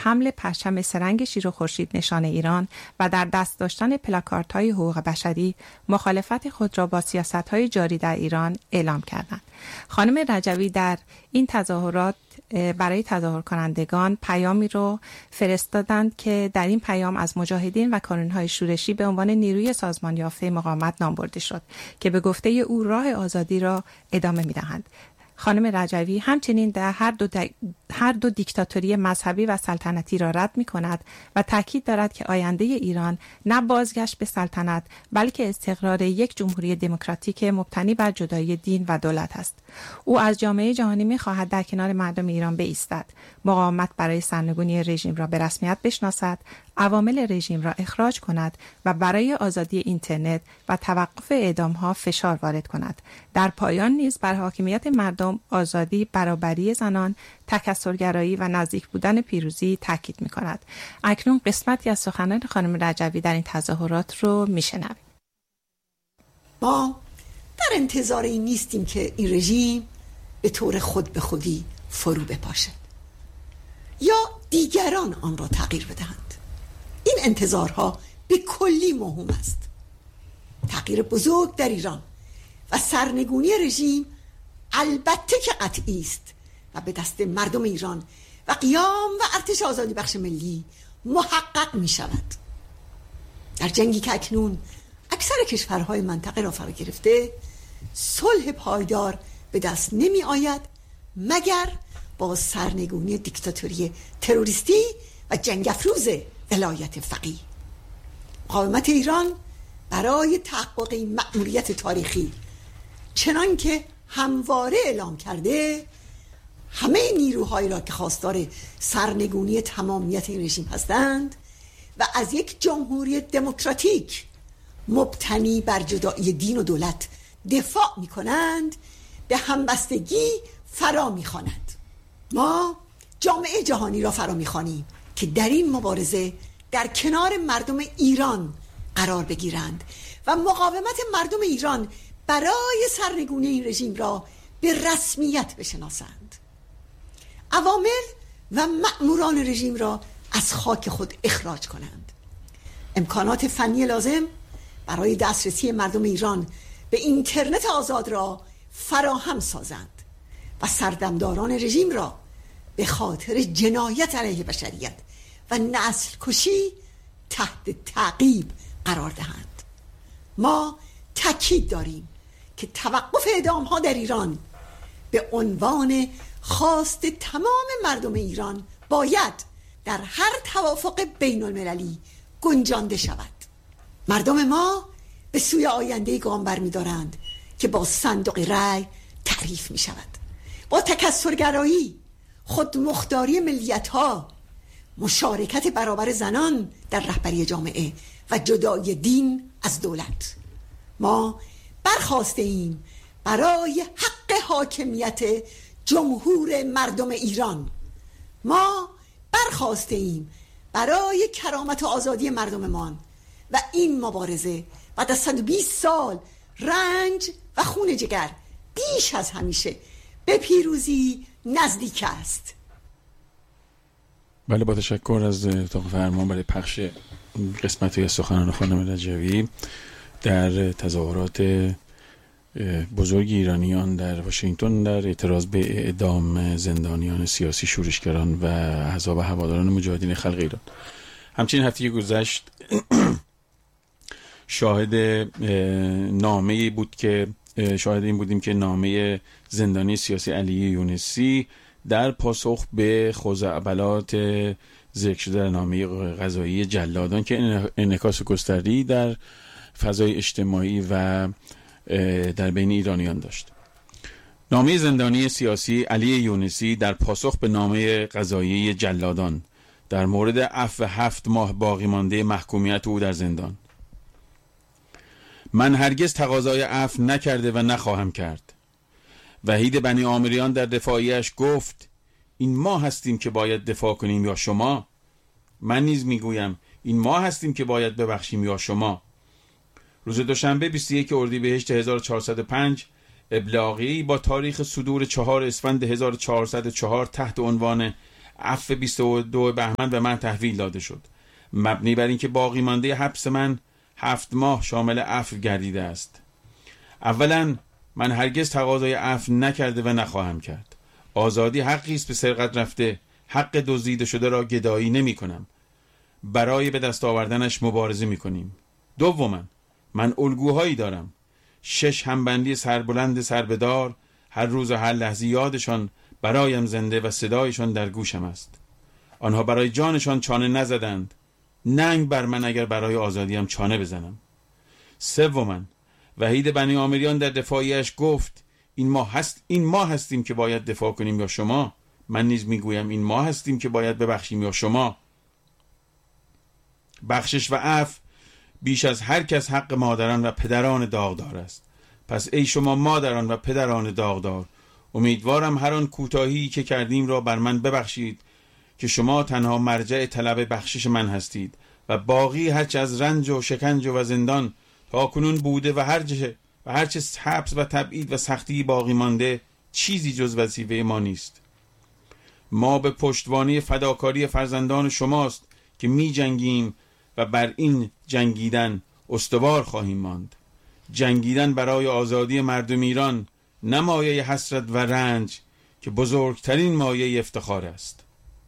حمل پرچم سرنگ شیر و خورشید نشان ایران و در دست داشتن پلاکاردهای حقوق بشری مخالفت خود را با سیاست‌های جاری در ایران اعلام کردند. خانم رجوی در این تظاهرات برای تظاهر کنندگان پیامی رو فرستادند که در این پیام از مجاهدین و کانون‌های شورشی به عنوان نیروی سازمان یافته مقاومت نام برده شد که به گفته او راه آزادی را ادامه می‌دهند. خانم رجوی همچنین در هر دو دیکتاتوری مذهبی و سلطنتی را رد می‌کند و تاکید دارد که آینده ایران نه بازگشت به سلطنت بلکه استقرار یک جمهوری دموکراتیک مبتنی بر جدایی دین و دولت است. او از جامعه جهانی می‌خواهد در کنار مردم ایران بایستد، مقاومت برای سرنگونی رژیم را به رسمیت بشناسد، عوامل رژیم را اخراج کند و برای آزادی اینترنت و توقف اعدام‌ها فشار وارد کند. در پایان نیز بر حاکمیت مردم، آزادی، برابری زنان، تکثرگرایی و نزدیک بودن پیروزی تاکید می‌کند. اکنون قسمتی از سخنان خانم رجوی در این تظاهرات رو میشنویم. ما در انتظار این نیستیم که این رژیم به طور خود به خودی فرو بپاشد یا دیگران آن را تغییر بدهند. این انتظارها به کلی موهوم است. تغییر بزرگ در ایران و سرنگونی رژیم البته که قطعی است و به دست مردم ایران و قیام و ارتش آزادی بخش ملی محقق می شود. در جنگی که اکنون اکثر کشورهای منطقه را فرا گرفته، صلح پایدار به دست نمی آید مگر با سرنگونی دیکتاتوری تروریستی و جنگ افروز ولایت فقیه. مقاومت ایران برای تحقق این مأموریت تاریخی چنان که همواره اعلام کرده همه نیروهایی را که خواستار سرنگونی تمامیت این رژیم هستند و از یک جمهوری دموکراتیک مبتنی بر جدایی دین و دولت دفاع می کنند به همبستگی فرا می خوانند. ما جامعه جهانی را فرا می خوانیم که در این مبارزه در کنار مردم ایران قرار بگیرند و مقاومت مردم ایران برای سرنگونی این رژیم را به رسمیت بشناسند. عوامل و مأموران رژیم را از خاک خود اخراج کنند. امکانات فنی لازم برای دسترسی مردم ایران به اینترنت آزاد را فراهم سازند و سردمداران رژیم را به خاطر جنایت علیه بشریت و نسل کشی تحت تعقیب قرار دهند. ما تاکید داریم که توقف اعدام‌ها در ایران به عنوان خواست تمام مردم ایران باید در هر توافق بین المللی گنجانده شود. مردم ما به سوی آینده گام برمی‌دارند که با صندوق رای تعریف می شود. با تکثرگرایی، خودمختاری ملیت‌ها، مشارکت برابر زنان در رهبری جامعه و جدای دین از دولت. ما برخواسته ایم برای حق حاکمیت جمهور مردم ایران. ما برخواسته ایم برای کرامت و آزادی مردممان و این مبارزه بعد از 120 سال رنج و خون جگر بیش از همیشه به پیروزی نزدیک است. بله، با تشکر از اتاق فرمان برای پخش قسمتی از سخنان خانم رجوی در تظاهرات بزرگ ایرانیان در واشنگتن در اعتراض به اعدام زندانیان سیاسی، شورشگران و احزاب هواداران مجاهدین خلق ایران. همچنین هفته گذشت شاهد این بودیم که نامه زندانی سیاسی علی یونسی در پاسخ به خزعبلات ذکر شده در نامه قضایی جلادان که انعکاس گسترده‌ای در فضای اجتماعی و در بین ایرانیان داشت. نامه زندانی سیاسی علی یونسی در پاسخ به نامه قضایی جلادان در مورد عفو 7 ماه باقی مانده محکومیت او در زندان. من هرگز تقاضای عفو نکرده و نخواهم کرد. وحید بنی آمریان در دفاعیش گفت این ما هستیم که باید دفاع کنیم یا شما؟ من نیز میگویم این ما هستیم که باید ببخشیم یا شما؟ روز دوشنبه 21 اردیبهشت 1405 ابلاغی با تاریخ صدور 4 اسفند 1404 تحت عنوان عفو 22 بهمن به من تحویل داده شد، مبنی بر اینکه باقی مانده حبس من 7 ماه شامل عفو گردیده است. اولا من هرگز تقاضای عفو نکرده و نخواهم کرد. آزادی حقی است به سرقت رفته، حق دزدیده شده را گدایی نمی کنم. برای به دست آوردنش مبارزه می کنیم. دوما من الگوهایی دارم. 6 همبندی سربلند سربدار، هر روز و هر لحظه یادشان برایم زنده و صدایشان در گوشم است. آنها برای جانشان چانه نزدند، ننگ بر من اگر برای آزادیم چانه بزنم. سوما وحید بنی عامریان در دفاعیش گفت این ما هستیم که باید دفاع کنیم یا شما؟ من نیز میگویم این ما هستیم که باید ببخشیم یا شما؟ بخشش و عفو بیش از هر کس حق مادران و پدران داغدار است. پس ای شما مادران و پدران داغدار، امیدوارم هر آن کوتاهی که کردیم را بر من ببخشید که شما تنها مرجع طلب بخشش من هستید و باقی هرچه از رنج و شکنج و زندان تا کنون بوده و هرچه حبس و تبعید و سختی باقی مانده چیزی جز وظیفه ما نیست. ما به پشتوانه فداکاری فرزندان شماست که می جنگیم و بر این جنگیدن استوار خواهیم ماند. جنگیدن برای آزادی مردم ایران نه مایه حسرت و رنج که بزرگترین مایه افتخار است.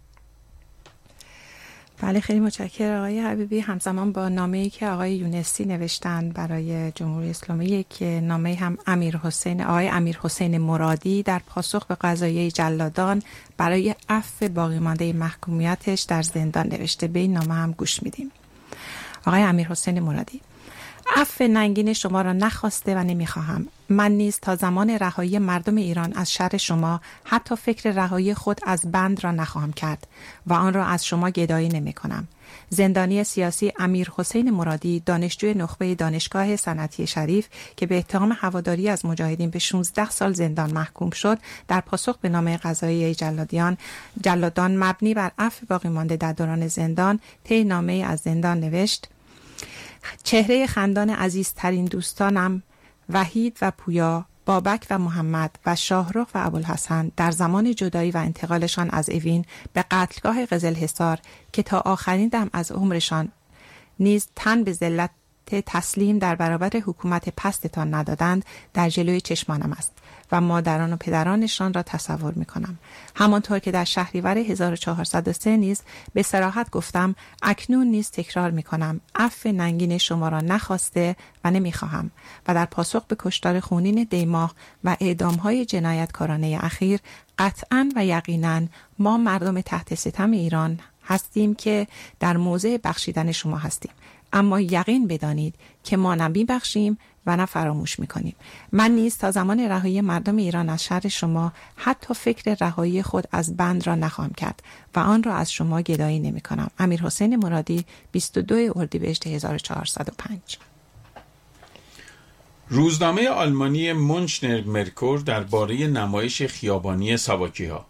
بله، خیلی متشکرم آقای حبیبی. همزمان با نامه‌ای که آقای یونسی نوشتن برای جمهوری اسلامی، که نامه هم آقای امیرحسین مرادی در پاسخ به قضایای جلادان برای عفو باقی مانده محکومیتش در زندان نوشته. به این نامه هم گوش میدیم. آقای امیرحسین مرادی: عفو ننگین شما را نخواسته و نمیخواهم. من نیز تا زمان رهایی مردم ایران از شر شما حتی فکر رهایی خود از بند را نخواهم کرد و آن را از شما گدایی نمی کنم. زندانی سیاسی امیرحسین مرادی، دانشجوی نخبه دانشگاه صنعتی شریف که به اتهام هواداری از مجاهدین به 16 سال زندان محکوم شد، در پاسخ به نامه قضایی جلادان مبنی بر عفو باقی مانده در دوران زندان طی نامه از زندان نوشت: چهره خندان عزیزترین دوستانم وحید و پویا، بابک و محمد و شاهرخ و ابوالحسن در زمان جدایی و انتقالشان از اوین به قتلگاه قزلحصار که تا آخرین دم از عمرشان نیز تن به ذلت تسلیم در برابر حکومت پستتان ندادند، در جلوی چشمانم است و مادران و پدرانشان را تصور می کنم. همانطور که در شهریور 1403 نیز به صراحت گفتم، اکنون نیز تکرار می کنم عفو ننگین شما را نخواسته و نمی خواهم و در پاسخ به کشتار خونین دیماه و اعدامهای جنایتکارانه اخیر قطعاً و یقیناً ما مردم تحت ستم ایران هستیم که در موضع بخشیدن شما هستیم، اما یقین بدانید که ما نه می‌بخشیم و نه فراموش می‌کنیم. من نیز تا زمان رهایی مردم ایران از شر شما حتی فکر رهایی خود از بند را نخواهم کرد و آن را از شما گدایی نمی‌کنم. امیرحسین مرادی، 22 اردیبهشت 1405. روزنامه آلمانی مونشنر مرکور درباره نمایش خیابانی ساواکی‌ها.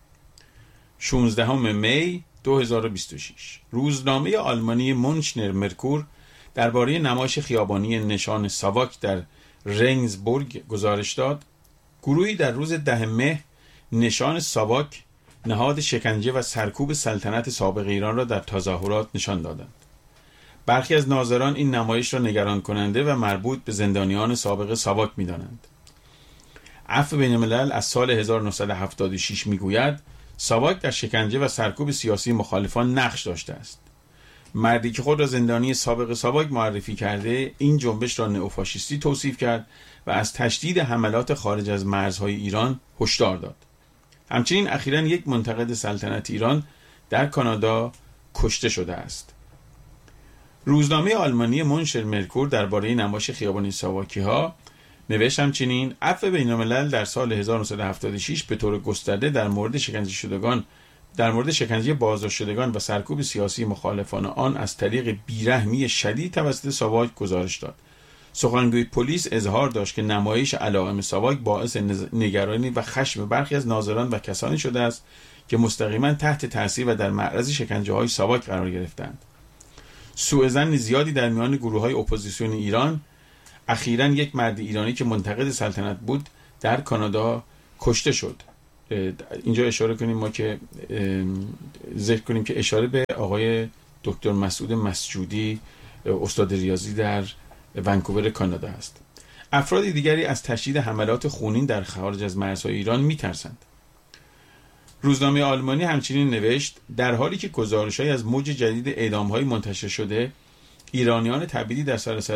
16 می 2026. روزنامه آلمانی مونشنر مرکور درباره نمایش خیابانی نشان ساواک در رنگزبورگ گزارش داد: گروهی در روز 10 مه نشان ساواک، نهاد شکنجه و سرکوب سلطنت سابق ایران را در تظاهرات نشان دادند. برخی از ناظران این نمایش را نگران کننده و مربوط به زندانیان سابق ساواک می‌دانند. عفو بین الملل از سال 1976 میگوید ساواک در شکنجه و سرکوب سیاسی مخالفان نقش داشته است. مردی که خود را زندانی سابق ساواک معرفی کرده، این جنبش را نئوفاشیستی توصیف کرد و از تشدید حملات خارج از مرزهای ایران هشدار داد. همچنین اخیراً یک منتقد سلطنت ایران در کانادا کشته شده است. روزنامه آلمانی مونشنر مرکور درباره نمایش خیابانی ساواکی‌ها نوشت همچنین: عفو بین‌الملل در سال 1976 به طور گسترده در مورد شکنجه بازداشت شدگان و سرکوب سیاسی مخالفان آن از طریق بیرحمی شدید توسط ساواک گزارش داد. سخنگوی پلیس اظهار داشت که نمایش علائم ساواک باعث نگرانی و خشم برخی از ناظران و کسانی شده است که مستقیما تحت تاثیر و در معرض شکنجه‌های ساواک قرار گرفتند. سوءظن زیادی در میان گروه‌های اپوزیسیون ایران. اخیراً یک مرد ایرانی که منتقد سلطنت بود در کانادا کشته شد. اینجا اشاره کنیم ما که ذکر کنیم که اشاره به آقای دکتر مسعود مسجودی، استاد ریاضی در ونکوور کانادا است. افراد دیگری از تشدید حملات خونین در خارج از مرزهای ایران میترسند. روزنامه آلمانی همچنین نوشت در حالی که گزارش‌هایی از موج جدید اعدام‌های منتشر شده، ایرانیان تبعیدی در سراسر